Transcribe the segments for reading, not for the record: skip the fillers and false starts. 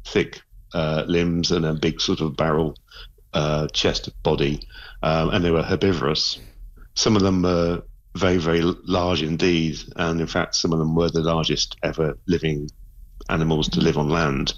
thick limbs and a big sort of barrel chest body, and they were herbivorous. Some of them were very, very large indeed, and in fact, some of them were the largest ever living animals to live on land.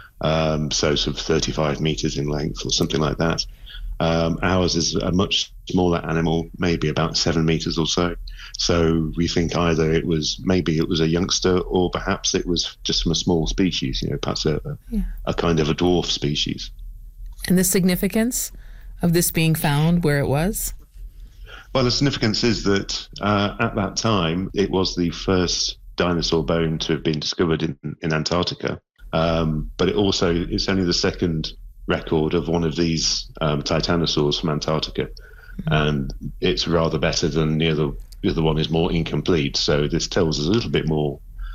So sort of 35 meters in length or something like that. Ours is a much smaller animal, maybe about 7 meters or so. So we think either maybe it was a youngster, or perhaps it was just from a small species, perhaps a kind of a dwarf species. And the significance of this being found where it was? Well, the significance is that at that time, it was the first dinosaur bone to have been discovered in Antarctica. But it's only the second record of one of these titanosaurs from Antarctica. And it's rather better than the other one is more incomplete. So this tells us a little bit more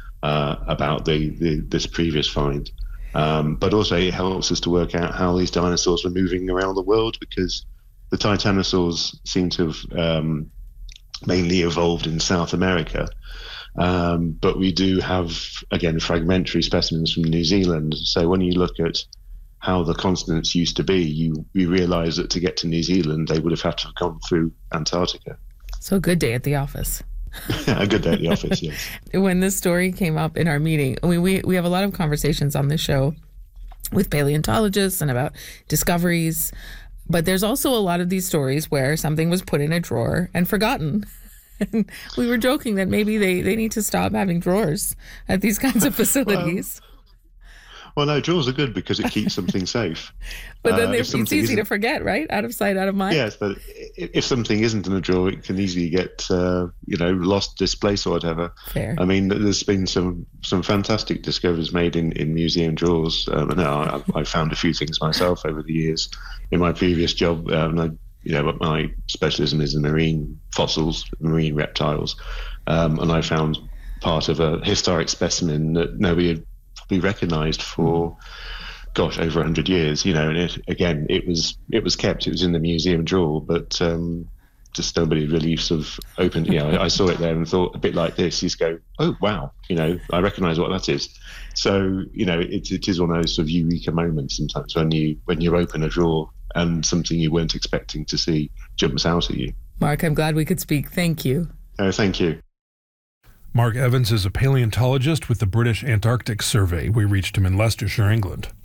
about this previous find. But also it helps us to work out how these dinosaurs were moving around the world, because the titanosaurs seem to have mainly evolved in South America. But we do have, again, fragmentary specimens from New Zealand. So when you look at how the continents used to be, we realise that to get to New Zealand, they would have had to have gone through Antarctica. So a good day at the office. A good day at the office, yes. When this story came up in our meeting, we have a lot of conversations on this show with paleontologists and about discoveries. But there's also a lot of these stories where something was put in a drawer and forgotten. And we were joking that maybe they need to stop having drawers at these kinds of facilities. Well, no, drawers are good because it keeps something safe. But then it's easy to forget, right? Out of sight, out of mind. Yes, but if something isn't in a drawer, it can easily get, lost, displaced or whatever. Fair. I mean, there's been some fantastic discoveries made in museum drawers. And I found a few things myself over the years in my previous job. My specialism is in marine fossils, marine reptiles. And I found part of a historic specimen that nobody had probably recognised for, over 100 years. And it was kept. It was in the museum drawer, but just nobody really sort of opened. I saw it there and thought, a bit like this. You just go, oh wow, I recognise what that is. So it is one of those sort of eureka moments sometimes when you open a drawer and something you weren't expecting to see jumps out at you. Mark, I'm glad we could speak. Thank you. Oh, thank you. Mark Evans is a paleontologist with the British Antarctic Survey. We reached him in Leicestershire, England.